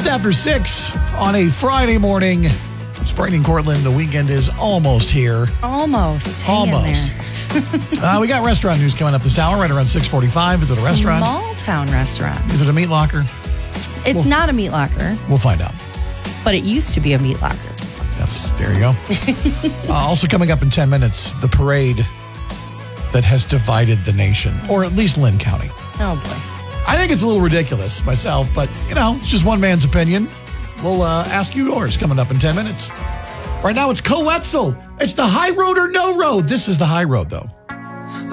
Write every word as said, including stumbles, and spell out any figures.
after six on a Friday morning. It's Brady, Cortland. The weekend is almost here. Almost. Hang Almost. in there. uh, we got restaurant news coming up this hour, right around six forty-five. Is it a restaurant? Small town restaurant. Is it a meat locker? It's Well- not a meat locker, We'll find out. but it used to be a meat locker. That's there you go. uh, also coming up in ten minutes, the parade that has divided the nation, or at least Lynn County. Oh, boy. I think it's a little ridiculous myself, but, you know, it's just one man's opinion. We'll uh, ask you yours coming up in ten minutes. Right now, it's Coetzel. It's the high road or no road. This is the high road, though.